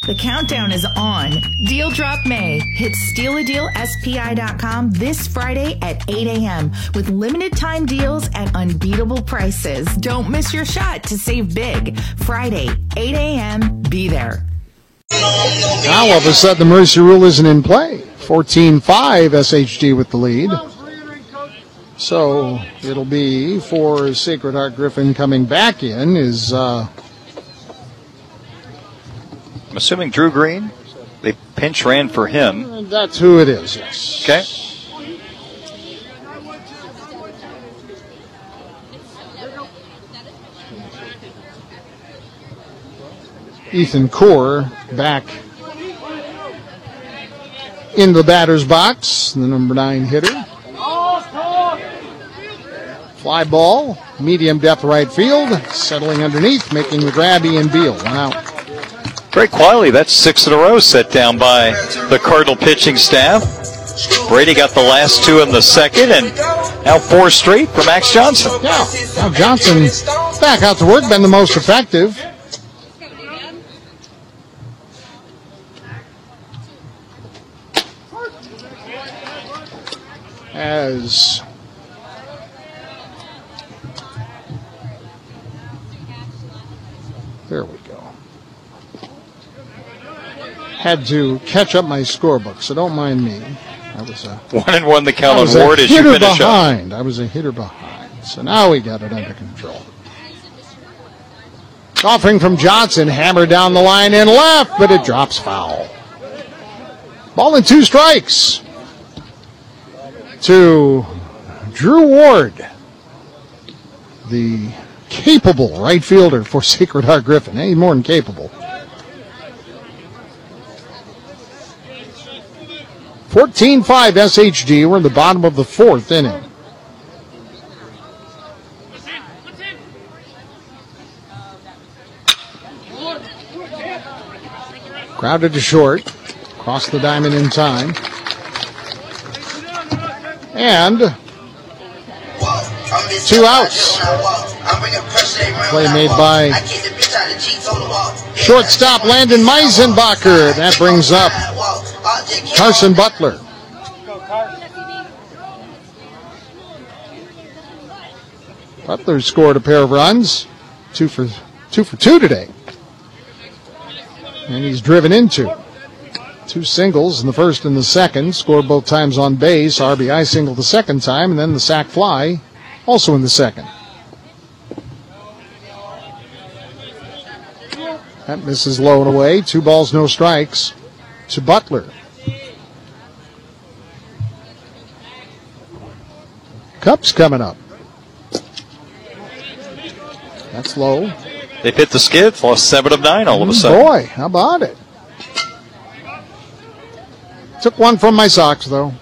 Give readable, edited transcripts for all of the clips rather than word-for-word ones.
The countdown is on. Deal Drop May hits StealADealSPI.com this Friday at 8 a.m. with limited time deals at unbeatable prices. Don't miss your shot to save big. Friday, 8 a.m. Be there. Now all of a sudden the mercy rule isn't in play. 14-5 SHG with the lead. So it'll be for Sacred Heart Griffin coming back in is... I'm assuming Drew Green. They pinch ran for him. That's who it is, yes. Okay. Ethan Core back in the batter's box, the number 9 hitter. Fly ball, medium depth right field, settling underneath, making the grab Ian Beal. 1 out. Very quietly, that's 6 in a row set down by the Cardinal pitching staff. Brady got the last 2 in the second, and now 4 straight for Max Johnson. Yeah, now Johnson back out to work, been the most effective. As there we go. Had to catch up my scorebook, so don't mind me. I was 1-1 the count on Ward as you finish behind. I was a hitter behind. So now we got it under control. Offering from Johnson, hammered down the line and left, but it drops foul. Ball and 2 strikes to Drew Ward, the capable right fielder for Sacred Heart Griffin. He's more than capable. 14-5 SHG. We're in the bottom of the 4th inning. Grounded to short. Cross the diamond in time. And 2 outs. Play made by shortstop Landon Meisenbacher. That brings up Carson Butler. Butler scored a pair of runs. 2 for 2 today. And he's driven into 2 singles in the first and the second. Scored both times on base. RBI single the second time, and then the sac fly also in the second. That misses low and away. 2 balls, no strikes to Butler. Cup's coming up. That's low. They've hit the skids, lost 7 of 9 all of a sudden. Boy, how about it? Took 1 from my socks, though.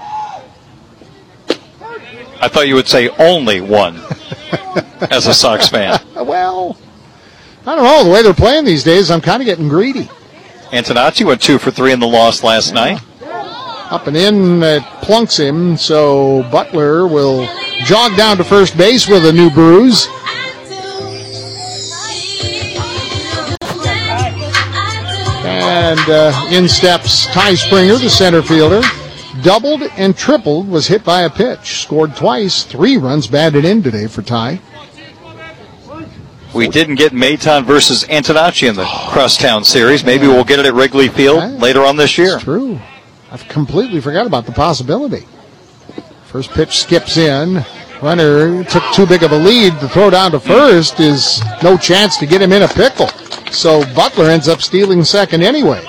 I thought you would say only 1 as a Sox fan. Well, I don't know. The way they're playing these days, I'm kind of getting greedy. Antonacci went 2 for 3 in the loss last night. Up and in, it plunks him, so Butler will jog down to first base with a new bruise. And in steps Ty Springer, the center fielder. Doubled and tripled, was hit by a pitch. Scored twice, 3 runs batted in today for Ty. We didn't get Maton versus Antonacci in the Crosstown series. Maybe we'll get it at Wrigley Field later on this year. It's true. I've completely forgot about the possibility. First pitch skips in. Runner took too big of a lead. The throw down to first is no chance to get him in a pickle. So Butler ends up stealing second anyway.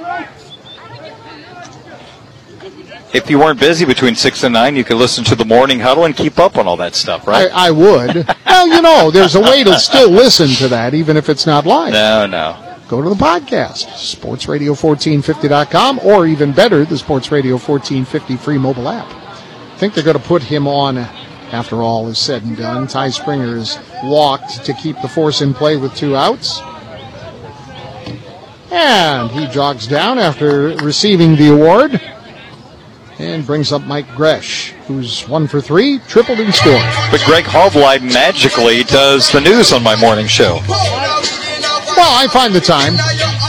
If you weren't busy between 6 and 9, you could listen to the morning huddle and keep up on all that stuff, right? I would. Well, you know, there's a way to still listen to that, even if it's not live. No. Go to the podcast, sportsradio1450.com, or even better, the Sports Radio 1450 free mobile app. I think they're going to put him on after all is said and done. Ty Springer is walked to keep the force in play with 2 outs. And he jogs down after receiving the award and brings up Mike Gresh, who's 1 for 3, tripled and scored. But Greg Hovlide magically does the news on my morning show. Well, I find the time.